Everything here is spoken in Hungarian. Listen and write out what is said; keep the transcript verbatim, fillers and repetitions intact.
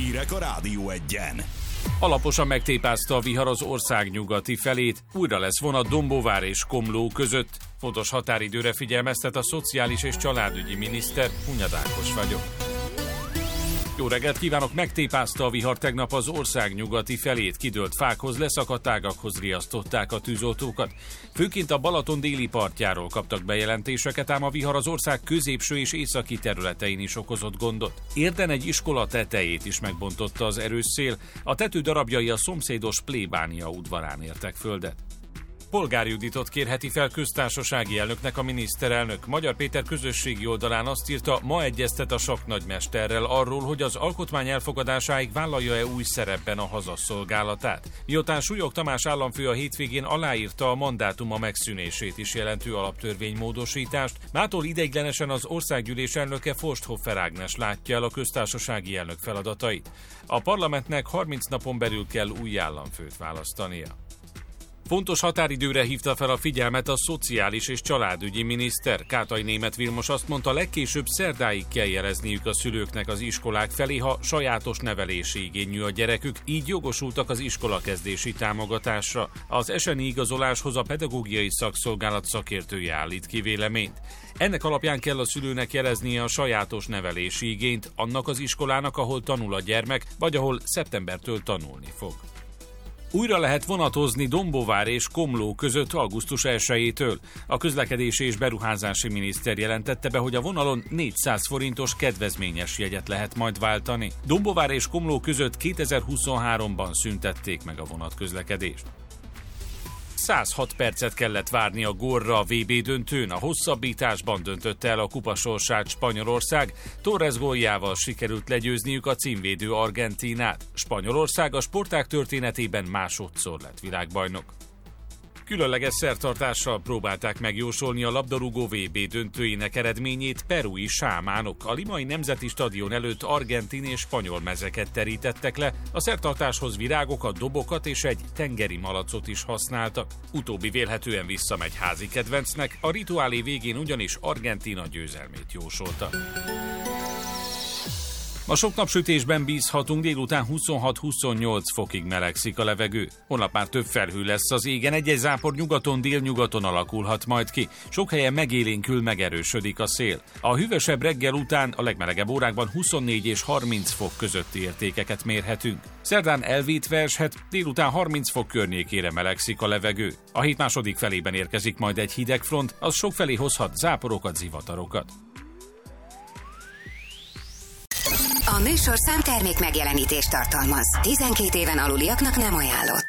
Hírek a Rádió Egyen. Alaposan megtépázta a vihar az ország nyugati felét, újra lesz vonat Dombóvár és Komló között. Fontos határidőre figyelmeztet a szociális és családügyi miniszter, Hunyad Ákos vagyok. Jó reggelt kívánok! Megtépázta a vihar tegnap az ország nyugati felét, kidőlt fákhoz, leszakadt ágakhoz riasztották a tűzoltókat. Főként a Balaton déli partjáról kaptak bejelentéseket, ám a vihar az ország középső és északi területein is okozott gondot. Érden egy iskola tetejét is megbontotta az erős szél, a tető darabjai a szomszédos plébánia udvarán értek földet. Polgár Juditot kérheti fel köztársasági elnöknek a miniszterelnök. Magyar Péter közösségi oldalán azt írta, ma egyeztet a sakknagymesterrel arról, hogy az alkotmány elfogadásáig vállalja-e új szerepben a hazaszolgálatát. Miután Súlyog Tamás államfő a hétvégén aláírta a mandátuma megszűnését is jelentő alaptörvénymódosítást, mától ideiglenesen az országgyűlés elnöke Forsthoffer Ágnes látja el a köztársasági elnök feladatait. A parlamentnek harminc napon belül kell új államfőt választania. Fontos határidőre hívta fel a figyelmet a szociális és családügyi miniszter. Kátai Németh Vilmos azt mondta, legkésőbb szerdáig kell jelezniük a szülőknek az iskolák felé, ha sajátos nevelési igényű a gyerekük, így jogosultak az iskolakezdési támogatásra. Az eseni igazoláshoz a pedagógiai szakszolgálat szakértője állít ki véleményt. Ennek alapján kell a szülőnek jeleznie a sajátos nevelési igényt annak az iskolának, ahol tanul a gyermek, vagy ahol szeptembertől tanulni fog. Újra lehet vonatozni Dombóvár és Komló között augusztus elsejétől. A közlekedési és beruházási miniszter jelentette be, hogy a vonalon négyszáz forintos kedvezményes jegyet lehet majd váltani. Dombóvár és Komló között kétezer-huszonháromban szüntették meg a vonatközlekedést. száz hat percet kellett várni a gólra a vé bé döntőn, a hosszabbításban döntötte el a kupa sorsát Spanyolország, Torres góljával sikerült legyőzniük a címvédő Argentínát. Spanyolország a sportág történetében másodszor lett világbajnok. Különleges szertartással próbálták megjósolni a labdarúgó vé bé döntőjének eredményét perui sámánok. A Limai Nemzeti Stadion előtt argentin és spanyol mezeket terítettek le, a szertartáshoz virágokat, dobokat és egy tengeri malacot is használtak. Utóbbi vélhetően visszamegy házi kedvencnek, a rituálé végén ugyanis Argentína győzelmét jósolta. A sok napsütésben bízhatunk, délután huszonhat-huszonnyolc fokig melegszik a levegő. Holnap már több felhő lesz az égen, egy-egy zápor nyugaton, délnyugaton alakulhat majd ki. Sok helyen megélénkül, megerősödik a szél. A hűvösebb reggel után a legmelegebb órákban huszonnégy és harminc fok közötti értékeket mérhetünk. Szerdán elvétve eshet, délután harminc fok környékére melegszik a levegő. A hét második felében érkezik majd egy hideg front, az sokfelé hozhat záporokat, zivatarokat. A műsorszám termék megjelenítést tartalmaz. tizenkét éven aluliaknak nem ajánlott.